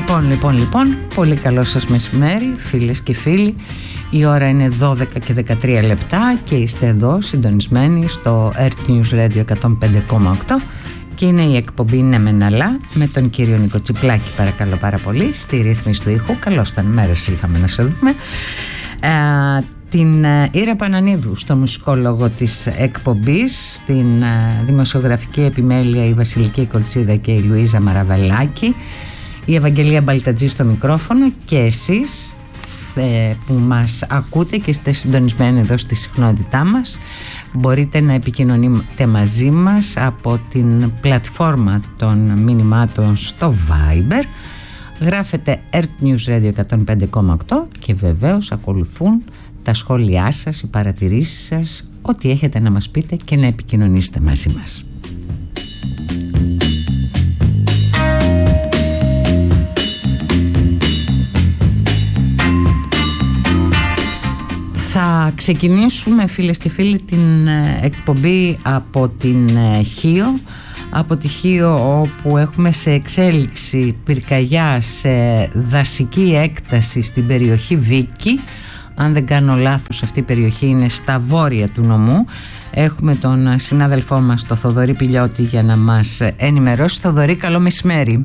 Λοιπόν, πολύ καλό σας μεσημέρι φίλες και φίλοι. Η ώρα είναι 12 και 13 λεπτά και είστε εδώ συντονισμένοι στο Earth News Radio 105,8 και είναι η εκπομπή «Ναι μεν αλλά» με τον κύριο Νίκο Τσιπλάκη, παρακαλώ πάρα πολύ, στη ρύθμιση του ήχου. Καλώς ήταν, μέρες είχαμε να σε δούμε. Την Ήρα Πανανίδου στο μουσικόλογο της εκπομπής, στην δημοσιογραφική επιμέλεια η Βασιλική Κολτσίδα και η Λουίζα Μαραβελάκη, η Ευαγγελία Μπαλτατζή στο μικρόφωνο και εσείς που μας ακούτε και είστε συντονισμένοι εδώ στη συχνότητά μας. Μπορείτε να επικοινωνείτε μαζί μας από την πλατφόρμα των μηνυμάτων στο Viber. Γράφετε Earth News Radio 105,8 και βεβαίως ακολουθούν τα σχόλιά σας, οι παρατηρήσεις σας, ό,τι έχετε να μας πείτε και να επικοινωνήσετε μαζί μας. Θα ξεκινήσουμε φίλες και φίλοι την εκπομπή από την Χίο, από τη Χίο όπου έχουμε σε εξέλιξη πυρκαγιά σε δασική έκταση στην περιοχή Βίκη. Αν δεν κάνω λάθος, αυτή η περιοχή είναι στα βόρεια του νομού. Έχουμε τον συνάδελφό μας, τον Θοδωρή Πηλιώτη, για να μας ενημερώσει. Θοδωρή, καλό μεσημέρι.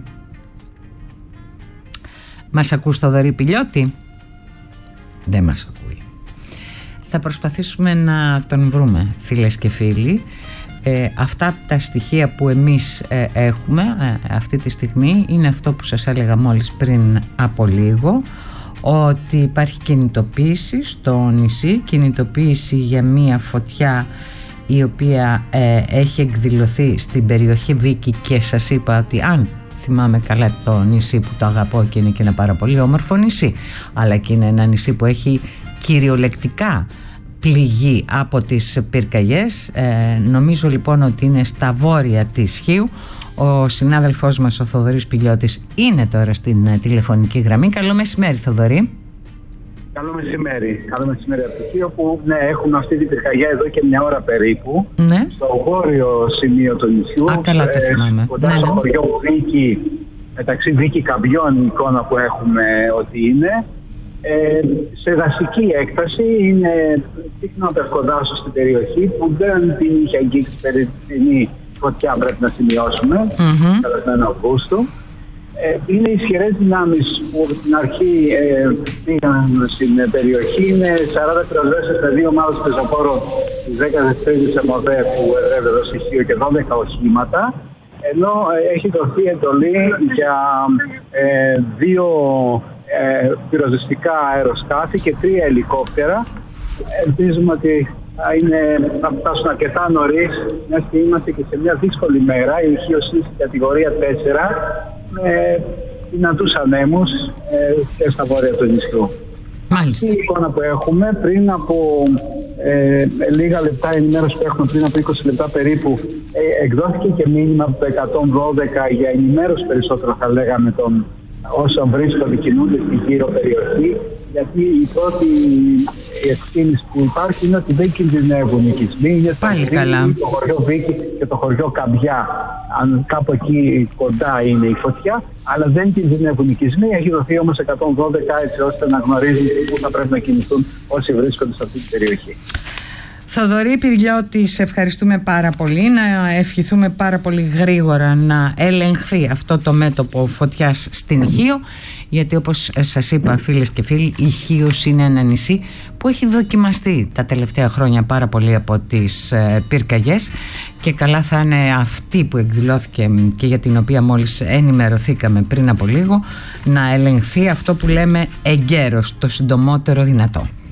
Μας ακούς, Θοδωρή Πηλιώτη? Δεν μας ακούει. Θα προσπαθήσουμε να τον βρούμε, φίλες και φίλοι. Αυτά τα στοιχεία που εμείς έχουμε αυτή τη στιγμή είναι αυτό που σας έλεγα μόλις πριν από λίγο, ότι υπάρχει κινητοποίηση στο νησί, κινητοποίηση για μία φωτιά η οποία έχει εκδηλωθεί στην περιοχή Βίκη, και σας είπα ότι αν θυμάμαι καλά το νησί που το αγαπώ και είναι και ένα πάρα πολύ όμορφο νησί, αλλά και είναι ένα νησί που έχει κυριολεκτικά πληγή από τις πυρκαγιές. Νομίζω λοιπόν ότι είναι στα βόρεια της Χίου. Ο συνάδελφός μας ο Θοδωρής Πηλιώτης είναι τώρα στην τηλεφωνική γραμμή. Καλό μεσημέρι, Θοδωρή. Καλό μεσημέρι. Καλό μεσημέρι από το Χίο, που έχουμε αυτή την πυρκαγιά εδώ και μια ώρα περίπου. Ναι. Στο βόρειο σημείο του νησιού. Καλά το θυμάμαι. Κοντά στο χωριό Βίκη, μεταξύ Βίκη Καμπιών, η εικόνα που έχουμε ότι είναι. Σε δασική έκταση, είναι συχνότερα κοντά στην περιοχή που δεν την είχε αγγίξει περίπτωση φωτιά, πρέπει να σημειώσουμε, καλεσμένο Αυγούστου. Είναι ισχυρές δυνάμεις που από την αρχή πήγαν στην περιοχή. Είναι 40 πυροσβέστες σε δύο ομάδες πεζοπόρων της 13ης ΕΜΟΔΕ που εδρεύει εδώ στη Χίο και 12 οχήματα. Ενώ έχει δοθεί εντολή για δύο πυροσβεστικά αεροσκάφη και 3 ελικόπτερα. Ελπίζουμε ότι θα φτάσουν αρκετά νωρίς, μια και είμαστε και σε μια δύσκολη μέρα. Η Χίος είναι στην κατηγορία 4 με δυνατούς ανέμους και στα βόρεια του νησιού. Μάλιστα. Η εικόνα που έχουμε πριν από λίγα λεπτά, ενημέρωση που έχουμε πριν από 20 λεπτά περίπου, εκδόθηκε και μήνυμα από το 112 για ενημέρωση περισσότερο, θα λέγαμε, των όσων βρίσκονται, κινούνται στην γύρω περιοχή, γιατί η πρώτη ευθύνη που υπάρχει είναι ότι δεν κινδυνεύουν οι οικισμοί. Είναι πάλι καλά. Το χωριό Βίκη και το χωριό Καμπιά, αν κάπου εκεί κοντά είναι η φωτιά, αλλά δεν κινδυνεύουν οι οικισμοί. Έχει δοθεί όμως 112 έτσι ώστε να γνωρίζουν πού θα πρέπει να κινηθούν όσοι βρίσκονται σε αυτή την περιοχή. Θοδωρή Πηλιώτη, σε ευχαριστούμε πάρα πολύ. Να ευχηθούμε πάρα πολύ γρήγορα να ελεγχθεί αυτό το μέτωπο φωτιάς στην Χίο, γιατί όπως σας είπα, φίλες και φίλοι, η Χίος είναι ένα νησί που έχει δοκιμαστεί τα τελευταία χρόνια πάρα πολύ από τις πυρκαγιές, και καλά θα είναι αυτή που εκδηλώθηκε και για την οποία μόλις ενημερωθήκαμε πριν από λίγο, να ελεγχθεί αυτό που λέμε εγκαίρως, το συντομότερο δυνατό.